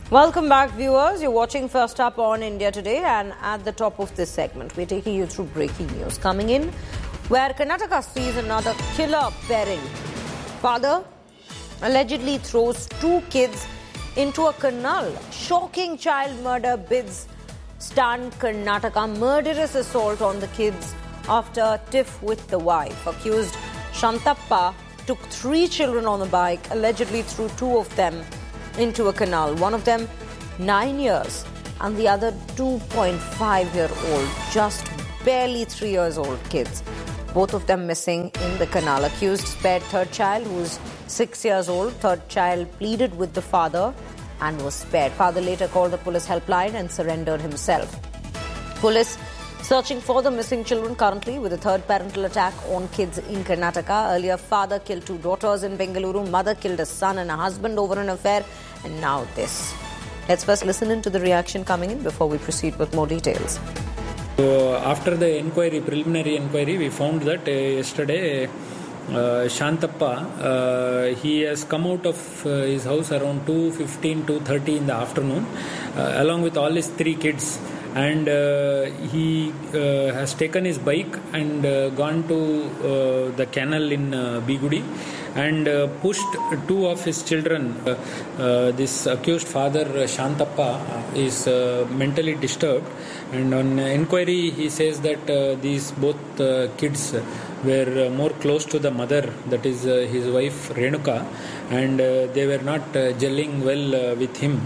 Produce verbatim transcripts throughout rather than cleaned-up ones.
Welcome back, viewers. You're watching First Up on India Today, and at the top of this segment, we're taking you through breaking news. Coming in, where Karnataka sees another killer parent. Father allegedly throws two kids into a canal. Shocking child murder bids stand Karnataka. Murderous assault on the kids after tiff with the wife. Accused Shantappa took three children on a bike, allegedly threw two of them into a canal. One of them nine years and the other two point five year old, just barely three years old kids. Both of them missing in the canal. Accused spared third child, who's six years old. Third child pleaded with the father and was spared. Father later called the police helpline and surrendered himself. Police searching for the missing children currently, with a third parental attack on kids in Karnataka. Earlier, father killed two daughters in Bengaluru. Mother killed a son and a husband over an affair. And now this. Let's first listen into the reaction coming in before we proceed with more details. So after the inquiry, preliminary inquiry, we found that uh, yesterday uh, Shantappa, uh, he has come out of uh, his house around two fifteen, two thirty in the afternoon, uh, along with all his three kids. And uh, he uh, has taken his bike and uh, gone to uh, the canal in uh, Bigudi and uh, pushed two of his children. Uh, uh, this accused father, uh, Shantappa, is uh, mentally disturbed, and on inquiry he says that uh, these both uh, kids were uh, more close to the mother, that is uh, his wife Renuka, and uh, they were not uh, gelling well uh, with him.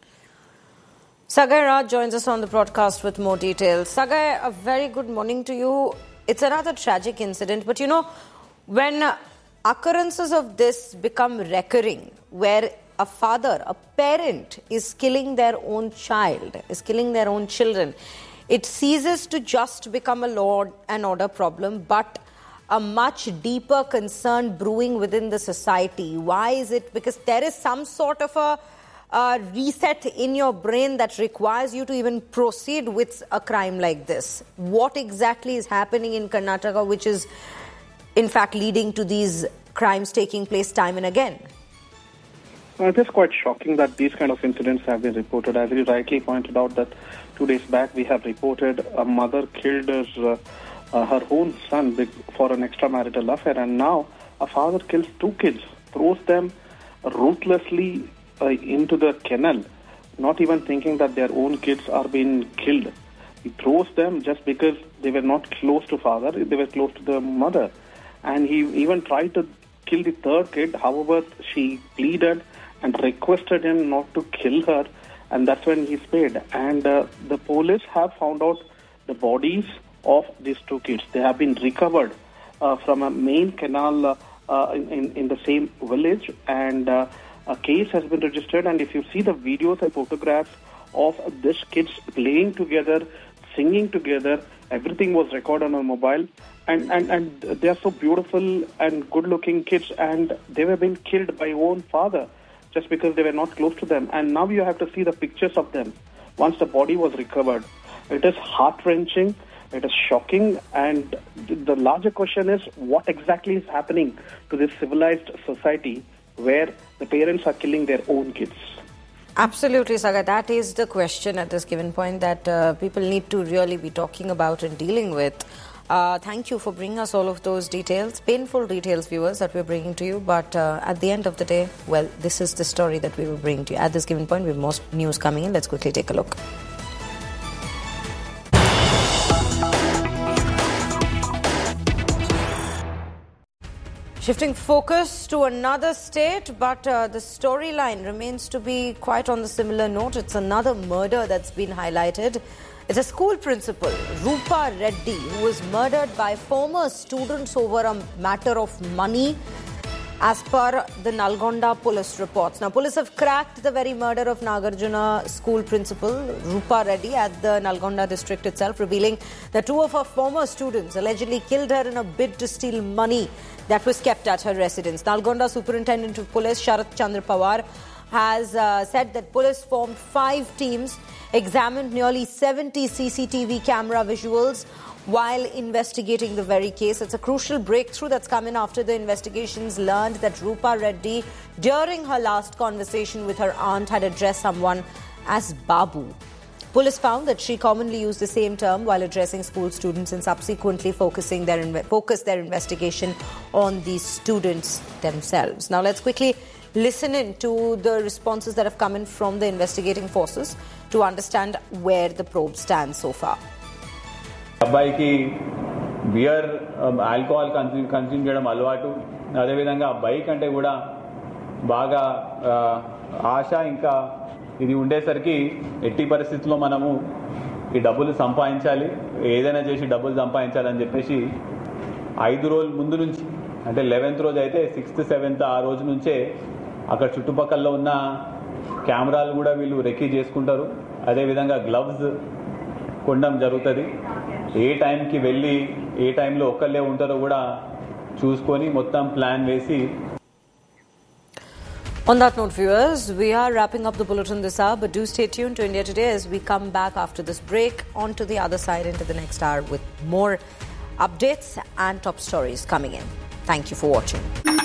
Sagai Raj joins us on the broadcast with more details. Sagai, a very good morning to you. It's another tragic incident, but you know, when occurrences of this become recurring, where a father, a parent is killing their own child, is killing their own children, it ceases to just become a law and order problem, but a much deeper concern brewing within the society. Why is it? Because there is some sort of a Uh, reset in your brain that requires you to even proceed with a crime like this. What exactly is happening in Karnataka which is in fact leading to these crimes taking place time and again? Uh, it is quite shocking that these kind of incidents have been reported. As you rightly pointed out, that two days back we have reported a mother killed her, uh, uh, her own son for an extramarital affair, and now a father kills two kids, throws them ruthlessly Uh, into the canal, not even thinking that their own kids are being killed. He throws them just because they were not close to father, they were close to the mother. And he even tried to kill the third kid. However, she pleaded and requested him not to kill her, and that's when he spared. And uh, the police have found out the bodies of these two kids. They have been recovered uh, from a main canal uh, uh, in, in, in the same village, and uh, a case has been registered. And if you see the videos and photographs of these kids playing together, singing together, everything was recorded on a mobile. And, and, and they are so beautiful and good-looking kids, and they were being killed by own father just because they were not close to them. And now you have to see the pictures of them once the body was recovered. It is heart-wrenching. It is shocking. And the larger question is, what exactly is happening to this civilized society where the parents are killing their own kids? Absolutely, Saga. That is the question at this given point that uh, people need to really be talking about and dealing with. Uh, thank you for bringing us all of those details, painful details, viewers, that we're bringing to you. But uh, at the end of the day, well, this is the story that we will bring to you. At this given point, we have more news coming in. Let's quickly take a look. Shifting focus to another state, but uh, the storyline remains to be quite on the similar note. It's another murder that's been highlighted. It's a school principal, Rupa Reddy, who was murdered by former students over a matter of money, as per the Nalgonda police reports. Now, police have cracked the very murder of Nagarjuna school principal, Rupa Reddy, at the Nalgonda district itself, revealing that two of her former students allegedly killed her in a bid to steal money that was kept at her residence. Nalgonda Superintendent of Police, Sharat Chandra Pawar, has uh, said that police formed five teams, examined nearly seventy C C T V camera visuals while investigating the very case. It's a crucial breakthrough that's come in after the investigations learned that Rupa Reddy, during her last conversation with her aunt, had addressed someone as Babu. Police found that she commonly used the same term while addressing school students and subsequently focusing their inve- focused their investigation on the students themselves. Now let's quickly listen in to the responses that have come in from the investigating forces to understand where the probe stands so far. అబ్బాయికి beer alcohol consume consume చేయడం అలవాటు. అదేవిధంగా bike అంటే కూడా బాగా ఆశ, ఇంకా ఇది ఉండేసరికి ఎట్టి పరిస్థితుల్లో మనము ఈ డబ్బులు సంపాదించాలి, ఏదైనా చేసి డబ్బులు సంపాదించాలని చెప్పేసి ఐదు రోజుల ముందు నుంచి, అంటే లెవెన్త్ రోజు అయితే సిక్స్త్ సెవెంత్ ఆ రోజు నుంచే అక్కడ చుట్టుపక్కల ఉన్న కెమెరాలు కూడా వీళ్ళు రెక్కీ చేసుకుంటారు. అదేవిధంగా గ్లవ్స్ కొనడం జరుగుతుంది. ఏ టైంకి వెళ్ళి ఏ టైంలో ఒక్కళ్ళే ఉంటారో కూడా చూసుకొని మొత్తం ప్లాన్ వేసి. On that note, viewers, we are wrapping up the bulletin this hour, but do stay tuned to India Today as we come back after this break onto the other side into the next hour with more updates and top stories coming in. Thank you for watching.